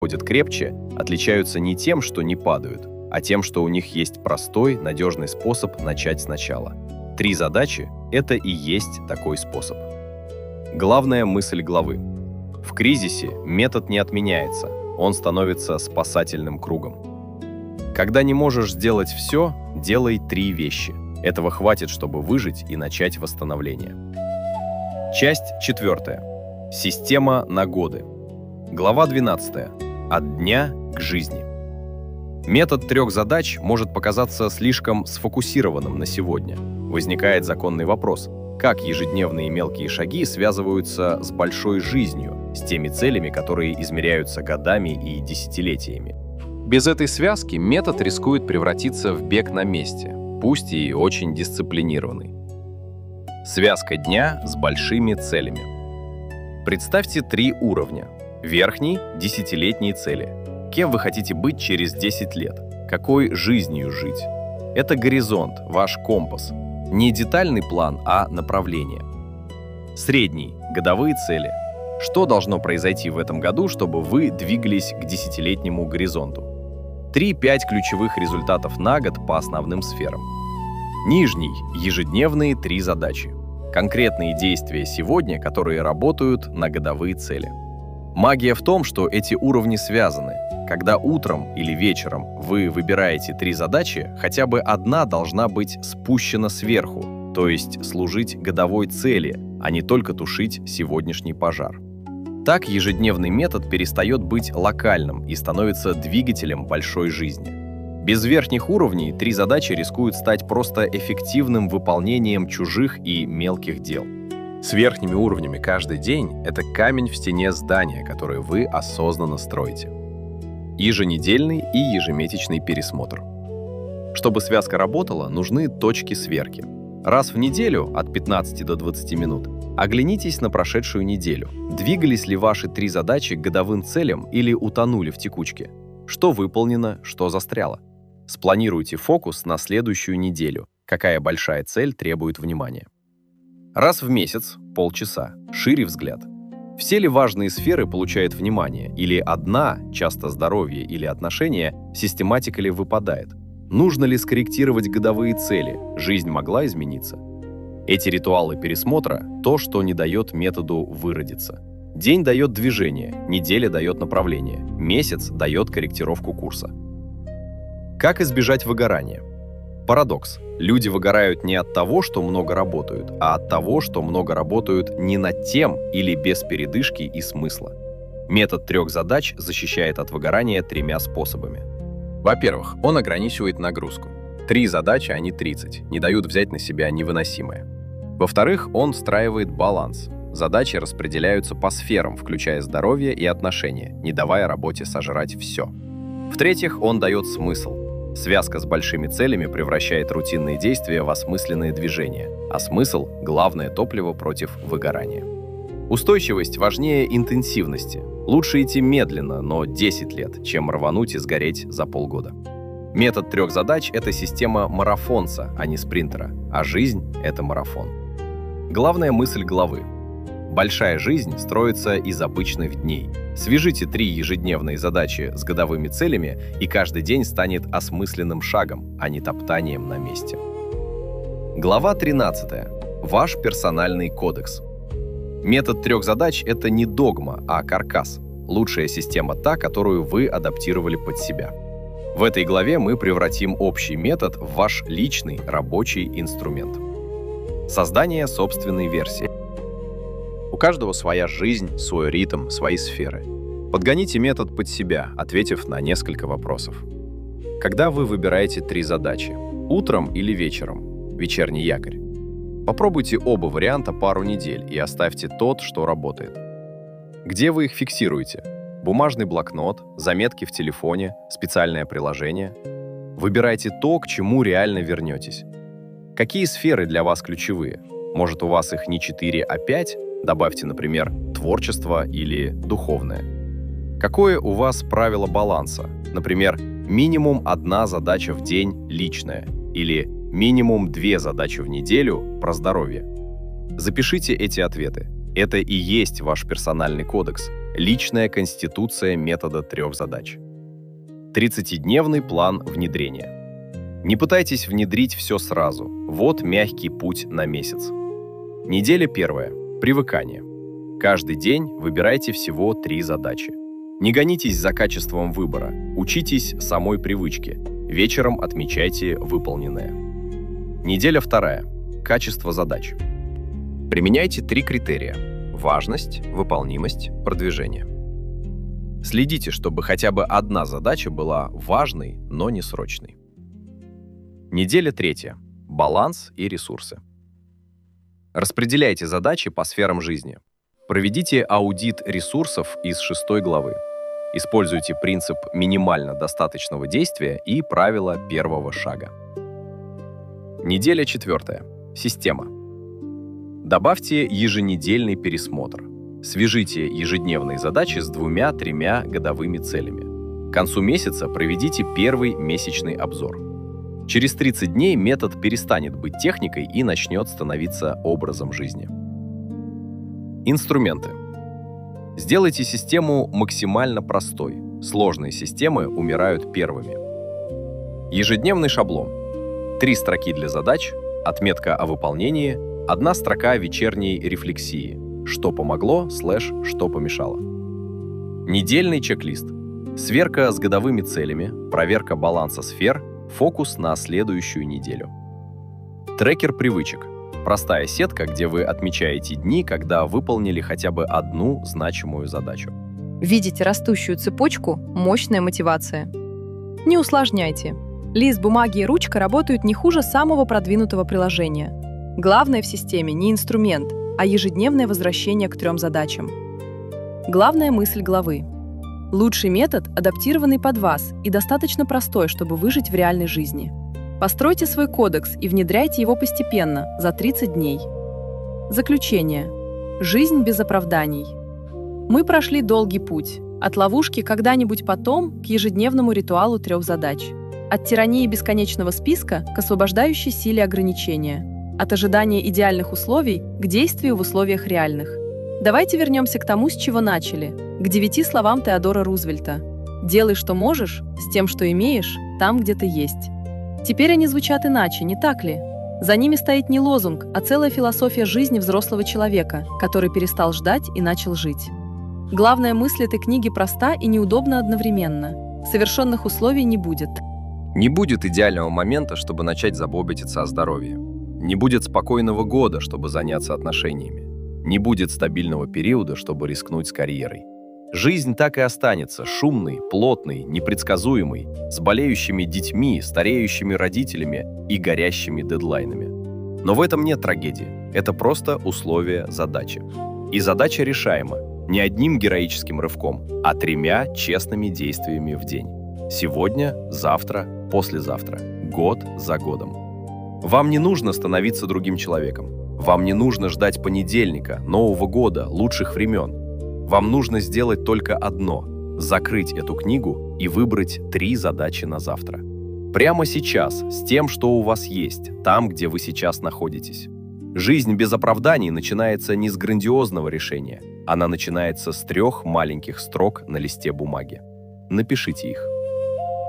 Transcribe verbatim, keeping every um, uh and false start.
ходят крепче, отличаются не тем, что не падают, а тем, что у них есть простой, надежный способ начать сначала. Три задачи – это и есть такой способ. Главная мысль главы. В кризисе метод не отменяется, он становится спасательным кругом. Когда не можешь сделать все, делай три вещи. Этого хватит, чтобы выжить и начать восстановление. Часть четвертая. Система на годы. Глава двенадцатая. От дня к жизни. Метод трех задач может показаться слишком сфокусированным на сегодня. Возникает законный вопрос: как ежедневные мелкие шаги связываются с большой жизнью, с теми целями, которые измеряются годами и десятилетиями? Без этой связки метод рискует превратиться в бег на месте, пусть и очень дисциплинированный. Связка дня с большими целями. Представьте три уровня. Верхний – десятилетние цели. Кем вы хотите быть через десять лет? Какой жизнью жить? Это горизонт, ваш компас. Не детальный план, а направление. Средний – годовые цели. Что должно произойти в этом году, чтобы вы двигались к десятилетнему горизонту? три-пять ключевых результатов на год по основным сферам. Нижний – ежедневные три задачи. Конкретные действия сегодня, которые работают на годовые цели. Магия в том, что эти уровни связаны. Когда утром или вечером вы выбираете три задачи, хотя бы одна должна быть спущена сверху, то есть служить годовой цели, а не только тушить сегодняшний пожар. Так ежедневный метод перестает быть локальным и становится двигателем большой жизни. Без верхних уровней три задачи рискуют стать просто эффективным выполнением чужих и мелких дел. С верхними уровнями каждый день – это камень в стене здания, который вы осознанно строите. Еженедельный и ежемесячный пересмотр. Чтобы связка работала, нужны точки сверки. Раз в неделю, от пятнадцати до двадцати минут, оглянитесь на прошедшую неделю. Двигались ли ваши три задачи к годовым целям или утонули в текучке? Что выполнено, что застряло? Спланируйте фокус на следующую неделю. Какая большая цель требует внимания? Раз в месяц, полчаса, шире взгляд. Все ли важные сферы получают внимание? Или одна, часто здоровье или отношения, систематикали выпадает? Нужно ли скорректировать годовые цели? Жизнь могла измениться? Эти ритуалы пересмотра – то, что не дает методу выродиться. День дает движение, неделя дает направление, месяц дает корректировку курса. Как избежать выгорания? Парадокс. Люди выгорают не от того, что много работают, а от того, что много работают не над тем или без передышки и смысла. Метод трех задач защищает от выгорания тремя способами. Во-первых, он ограничивает нагрузку. Три задачи, а не тридцать, не дают взять на себя невыносимое. Во-вторых, он встраивает баланс. Задачи распределяются по сферам, включая здоровье и отношения, не давая работе сожрать все. В-третьих, он дает смысл. Связка с большими целями превращает рутинные действия в осмысленные движения, а смысл – главное топливо против выгорания. Устойчивость важнее интенсивности. Лучше идти медленно, но десять лет, чем рвануть и сгореть за полгода. Метод трех задач – это система марафонца, а не спринтера, а жизнь – это марафон. Главная мысль главы. Большая жизнь строится из обычных дней. Свяжите три ежедневные задачи с годовыми целями, и каждый день станет осмысленным шагом, а не топтанием на месте. Глава тринадцатая. Ваш персональный кодекс. Метод трех задач – это не догма, а каркас. Лучшая система та, которую вы адаптировали под себя. В этой главе мы превратим общий метод в ваш личный рабочий инструмент. Создание собственной версии. У каждого своя жизнь, свой ритм, свои сферы. Подгоните метод под себя, ответив на несколько вопросов. Когда вы выбираете три задачи? Утром или вечером? Вечерний якорь. Попробуйте оба варианта пару недель и оставьте тот, что работает. Где вы их фиксируете? Бумажный блокнот, заметки в телефоне, специальное приложение. Выбирайте то, к чему реально вернетесь. Какие сферы для вас ключевые? Может, у вас их не четыре, а пять? Добавьте, например, творчество или духовное. Какое у вас правило баланса? Например, минимум одна задача в день личная или минимум две задачи в неделю про здоровье. Запишите эти ответы. Это и есть ваш персональный кодекс, Личная конституция метода трех задач. тридцатидневный план внедрения. Не пытайтесь внедрить все сразу. Вот мягкий путь на месяц. Неделя первая. Привыкание. Каждый день выбирайте всего три задачи. Не гонитесь за качеством выбора. Учитесь самой привычке. Вечером отмечайте выполненное. Неделя вторая. Качество задач. Применяйте три критерия: важность, выполнимость, продвижение. Следите, чтобы хотя бы одна задача была важной, но не срочной. Неделя третья. Баланс и ресурсы. Распределяйте задачи по сферам жизни. Проведите аудит ресурсов из шестой главы. Используйте принцип минимально достаточного действия и правило первого шага. Неделя четвертая. Система. Добавьте еженедельный пересмотр. Свяжите ежедневные задачи с двумя-тремя годовыми целями. К концу месяца проведите первый месячный обзор. Через тридцать дней метод перестанет быть техникой и начнет становиться образом жизни. Инструменты. Сделайте систему максимально простой. Сложные системы умирают первыми. Ежедневный шаблон. Три строки для задач, отметка о выполнении, одна строка вечерней рефлексии. Что помогло, слэш, что помешало. Недельный чек-лист. Сверка с годовыми целями, проверка баланса сфер, фокус на следующую неделю. Трекер привычек. Простая сетка, где вы отмечаете дни, когда выполнили хотя бы одну значимую задачу. Видите растущую цепочку – мощная мотивация. Не усложняйте. Лист бумаги и ручка работают не хуже самого продвинутого приложения. Главное в системе не инструмент, а ежедневное возвращение к трем задачам. Главная мысль главы. Лучший метод, адаптированный под вас и достаточно простой, чтобы выжить в реальной жизни. Постройте свой кодекс и внедряйте его постепенно, за тридцать дней. Заключение. Жизнь без оправданий. Мы прошли долгий путь. От ловушки «когда-нибудь потом» к ежедневному ритуалу трех задач. От тирании бесконечного списка к освобождающей силе ограничения. От ожидания идеальных условий к действию в условиях реальных. Давайте вернемся к тому, с чего начали, к девяти словам Теодора Рузвельта. «Делай, что можешь, с тем, что имеешь, там, где ты есть». Теперь они звучат иначе, не так ли? За ними стоит не лозунг, а целая философия жизни взрослого человека, который перестал ждать и начал жить. Главная мысль этой книги проста и неудобна одновременно. Совершенных условий не будет. Не будет идеального момента, чтобы начать заботиться о здоровье. Не будет спокойного года, чтобы заняться отношениями. Не будет стабильного периода, чтобы рискнуть с карьерой. Жизнь так и останется шумной, плотной, непредсказуемой, с болеющими детьми, стареющими родителями и горящими дедлайнами. Но в этом нет трагедии. Это просто условия задачи. И задача решаема не одним героическим рывком, а тремя честными действиями в день. Сегодня, завтра, послезавтра. Год за годом. Вам не нужно становиться другим человеком. Вам не нужно ждать понедельника, Нового года, лучших времен. Вам нужно сделать только одно – закрыть эту книгу и выбрать три задачи на завтра. Прямо сейчас, с тем, что у вас есть, там, где вы сейчас находитесь. Жизнь без оправданий начинается не с грандиозного решения. Она начинается с трех маленьких строк на листе бумаги. Напишите их.